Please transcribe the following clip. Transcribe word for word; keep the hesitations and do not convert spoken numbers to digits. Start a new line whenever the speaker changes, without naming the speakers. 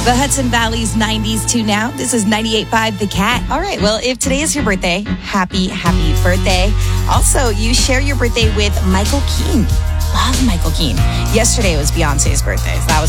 The Hudson Valley's nineties to now. This is ninety-eight point five The Cat. All right. Well, if today is your birthday, happy, happy birthday. Also, you share your birthday with Michael Keane. Love Michael Keane. Yesterday was Beyonce's birthday. So that was